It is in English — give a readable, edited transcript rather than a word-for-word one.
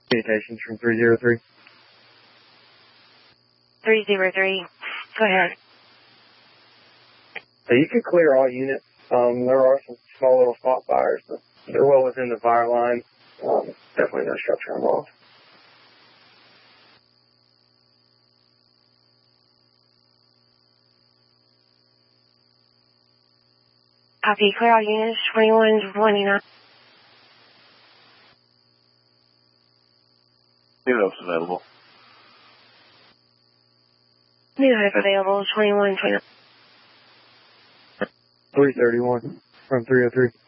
Communications from 303. 303. Go ahead. So you can clear all units. There are some small little spot fires, but they're well within the fire line. Definitely no structure involved. Copy. Clear all units. 2129. New Hope's available. New Hope available. 2129. 331 from 303.